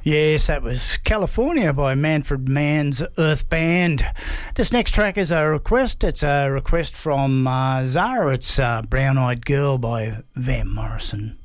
Yes, that was California by Manfred Mann's Earth Band. This next track is a request. It's a request from Zara. It's Brown Eyed Girl by Van Morrison.